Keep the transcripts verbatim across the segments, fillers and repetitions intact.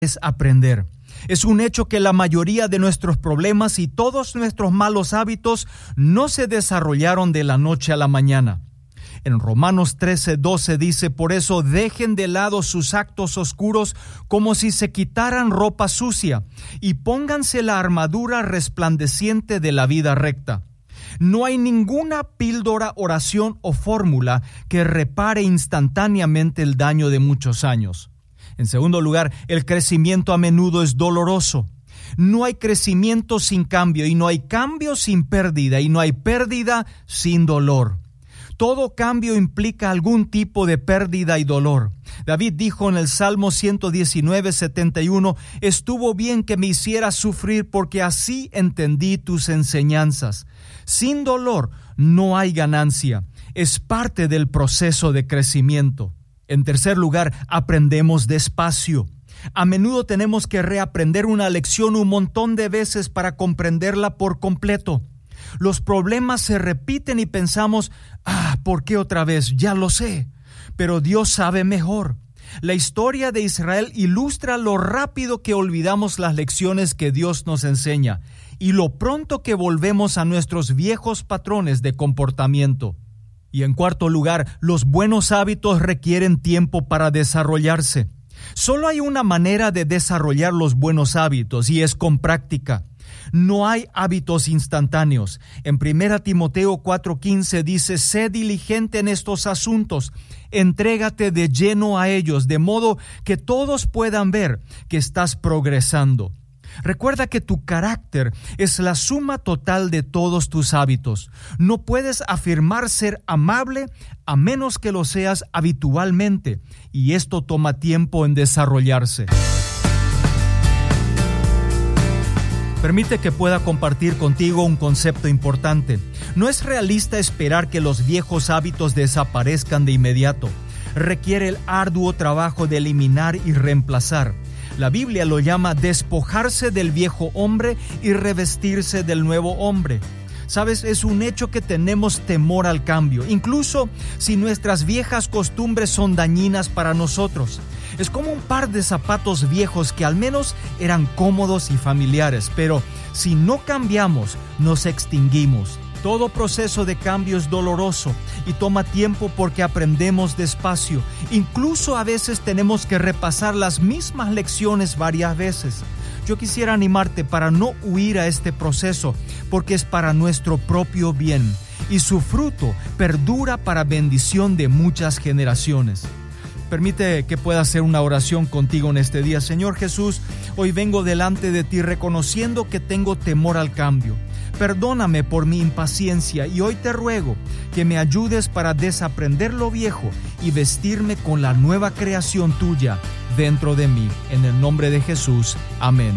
es aprender. Es un hecho que la mayoría de nuestros problemas y todos nuestros malos hábitos no se desarrollaron de la noche a la mañana. En Romanos trece doce dice: por eso dejen de lado sus actos oscuros como si se quitaran ropa sucia y pónganse la armadura resplandeciente de la vida recta. No hay ninguna píldora, oración o fórmula que repare instantáneamente el daño de muchos años. En segundo lugar, el crecimiento a menudo es doloroso. No hay crecimiento sin cambio, y no hay cambio sin pérdida, y no hay pérdida sin dolor. Todo cambio implica algún tipo de pérdida y dolor. David dijo en el Salmo ciento diecinueve, setenta y uno: estuvo bien que me hicieras sufrir, porque así entendí tus enseñanzas. Sin dolor no hay ganancia. Es parte del proceso de crecimiento. En tercer lugar, aprendemos despacio. A menudo tenemos que reaprender una lección un montón de veces para comprenderla por completo. Los problemas se repiten y pensamos: ah, ¿por qué otra vez? Ya lo sé. Pero Dios sabe mejor. La historia de Israel ilustra lo rápido que olvidamos las lecciones que Dios nos enseña y lo pronto que volvemos a nuestros viejos patrones de comportamiento. Y en cuarto lugar, los buenos hábitos requieren tiempo para desarrollarse. Solo hay una manera de desarrollar los buenos hábitos, y es con práctica. No hay hábitos instantáneos. En primera Timoteo cuatro quince dice: sé diligente en estos asuntos, entrégate de lleno a ellos, de modo que todos puedan ver que estás progresando. Recuerda que tu carácter es la suma total de todos tus hábitos. No puedes afirmar ser amable a menos que lo seas habitualmente, y esto toma tiempo en desarrollarse. Permite que pueda compartir contigo un concepto importante. No es realista esperar que los viejos hábitos desaparezcan de inmediato. Requiere el arduo trabajo de eliminar y reemplazar. La Biblia lo llama despojarse del viejo hombre y revestirse del nuevo hombre. Sabes, es un hecho que tenemos temor al cambio, incluso si nuestras viejas costumbres son dañinas para nosotros. Es como un par de zapatos viejos que al menos eran cómodos y familiares, pero si no cambiamos, nos extinguimos. Todo proceso de cambio es doloroso y toma tiempo porque aprendemos despacio. Incluso a veces tenemos que repasar las mismas lecciones varias veces. Yo quisiera animarte para no huir a este proceso, porque es para nuestro propio bien y su fruto perdura para bendición de muchas generaciones. Permite que pueda hacer una oración contigo en este día. Señor Jesús, hoy vengo delante de ti reconociendo que tengo temor al cambio. Perdóname por mi impaciencia y hoy te ruego que me ayudes para desaprender lo viejo y vestirme con la nueva creación tuya dentro de mí. En el nombre de Jesús. Amén.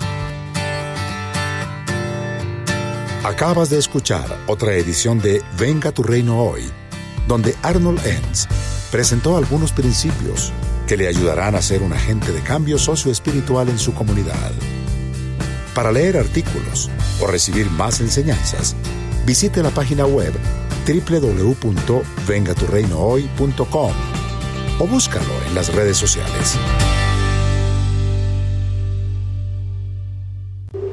Acabas de escuchar otra edición de Venga tu Reino Hoy, donde Arnold Enns presentó algunos principios que le ayudarán a ser un agente de cambio socioespiritual en su comunidad. Para leer artículos o recibir más enseñanzas, visite la página web doble u doble u doble u punto venga tu reino hoy punto com o búscalo en las redes sociales.